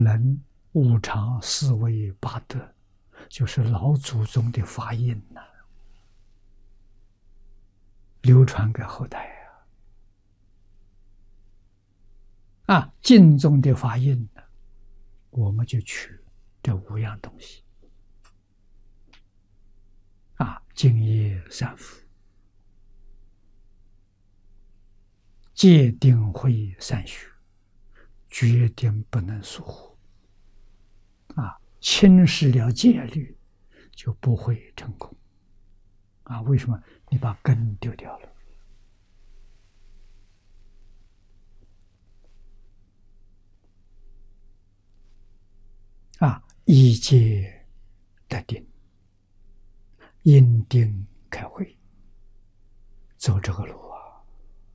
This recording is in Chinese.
能无常思维八德，就是老祖宗的法印呐、流传给后代净宗的法印呢，我们就取这五样东西敬业三福、戒定慧三学，决定不能疏忽轻视了戒律，就不会成功为什么？你把根丢掉了一戒得定，因定开慧，走这个路